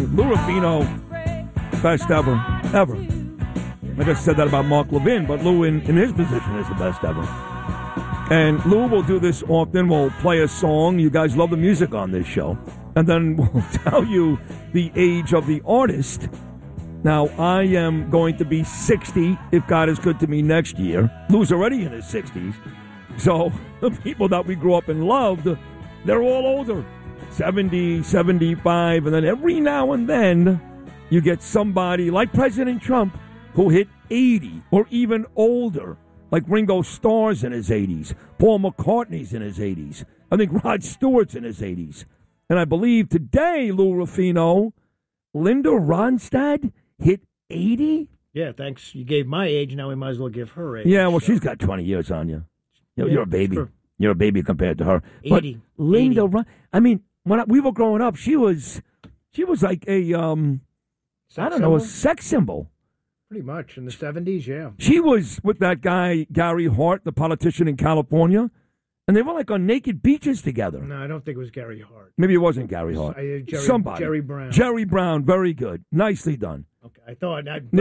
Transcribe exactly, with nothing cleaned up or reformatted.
Lou Rufino, best ever, ever. I just said that about Mark Levin, but Lou in, in his position is the best ever. And Lou will do this often. We'll play a song. You guys love the music on this show. And then we'll tell you the age of the artist. Now, I am going to be sixty, if God is good to me, next year. Lou's already in his sixties. So the people that we grew up and loved, they're all older. seventy, seventy-five, and then every now and then you get somebody like President Trump who hit eighty or even older, like Ringo Starr's in his eighties, Paul McCartney's in his eighties, I think Rod Stewart's in his eighties. And I believe today, Lou Rufino, Linda Ronstadt hit eighty? Yeah, thanks. You gave my age, now we might as well give her age. Yeah, well, so. she's got twenty years on you. You're, Yeah, you're a baby. true. You're a baby compared to her. eighty. But Linda, eighty. Ron- I mean, when I, we were growing up, she was, she was like a, um, Sex I don't know, a symbol? sex symbol. Pretty much. In the seventies, yeah. She was with that guy, Gary Hart, the politician in California, and they were like on naked beaches together. No, I don't think it was Gary Hart. Maybe it wasn't Gary Hart. I, uh, Jerry, Somebody. Jerry Brown. Jerry Brown, very good. Nicely done. Okay, I thought... I,